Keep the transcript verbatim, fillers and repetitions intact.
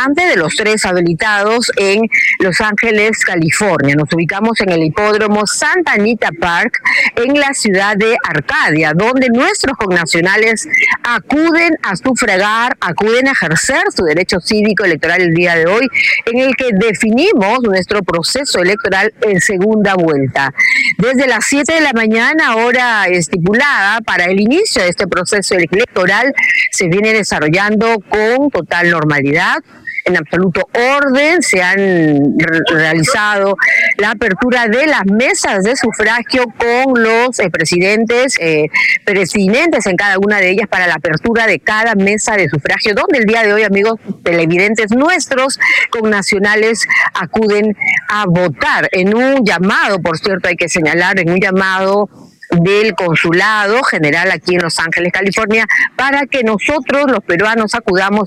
importante de los tres habilitados en Los Ángeles, California. Nos ubicamos en el hipódromo Santa Anita Park, en la ciudad de Arcadia, donde nuestros connacionales acuden a sufragar, acuden a ejercer su derecho cívico electoral el día de hoy, en el que definimos nuestro proceso electoral en segunda vuelta. Desde las siete de la mañana, hora estipulada para el inicio de este proceso electoral, se viene desarrollando con total normalidad, en absoluto orden. Se han re realizado la apertura de las mesas de sufragio con los eh, presidentes, eh, presidentes en cada una de ellas para la apertura de cada mesa de sufragio, donde el día de hoy, amigos televidentes, nuestros connacionales acuden a votar en un llamado, por cierto, hay que señalar, en un llamado del Consulado General aquí en Los Ángeles, California, para que nosotros, los peruanos, acudamos